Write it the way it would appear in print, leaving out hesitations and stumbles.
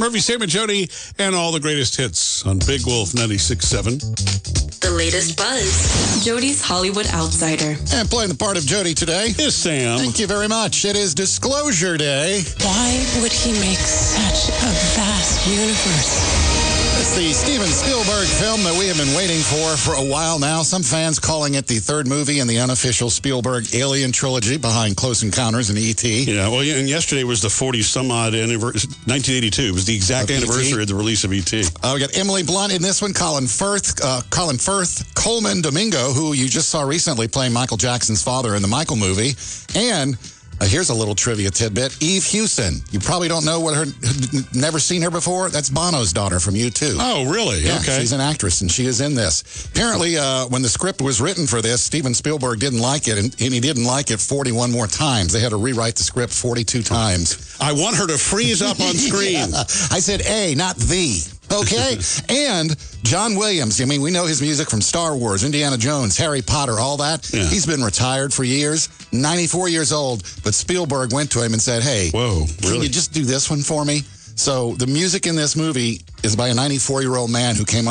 Murphy, Sam, and Jody, and all the greatest hits on Big Wolf 96.7. The latest buzz. Jody's Hollywood Outsider. And playing the part of Jody today is Sam. Thank you very much. It is Disclosure Day. Why would he make such a vast universe? It's the Steven Spielberg film that we have been waiting for a while now. Some fans calling it the third movie in the unofficial Spielberg Alien trilogy behind Close Encounters and E.T. Yeah, well, and yesterday was the 40-some-odd anniversary, 1982. It was the exact anniversary of the release of E.T. We got Emily Blunt in this one, Colin Firth, Coleman Domingo, who you just saw recently playing Michael Jackson's father in the Michael movie, and here's a little trivia tidbit. Eve Hewson. You probably don't know never seen her before. That's Bono's daughter from U2. Oh, really? Yeah, okay. She's an actress, and she is in this. Apparently, when the script was written for this, Steven Spielberg didn't like it, and he didn't like it 41 more times. They had to rewrite the script 42 times. I want her to freeze up on screen. Yeah. I said A, not the. Okay? And John Williams, I mean, we know his music from Star Wars, Indiana Jones, Harry Potter, all that. Yeah. He's been retired for years, 94 years old, but Spielberg went to him and said, hey, can you just do this one for me? So the music in this movie is by a 94-year-old man who came